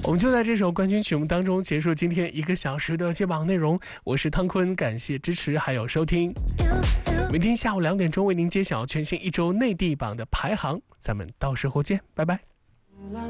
我们就在这首冠军曲目当中结束今天1个小时的揭榜内容。我是汤坤，感谢支持还有收听。明天下午2点钟为您揭晓全新1周内地榜的排行，咱们到时候见，拜拜。